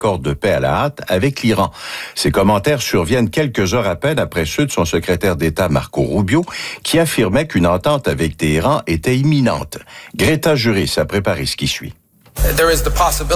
accord de paix à la hâte avec l'Iran. Ces commentaires surviennent quelques heures à peine après ceux de son secrétaire d'État Marco Rubio, qui affirmait qu'une entente avec Téhéran était imminente. Greta Juris a préparé ce qui suit.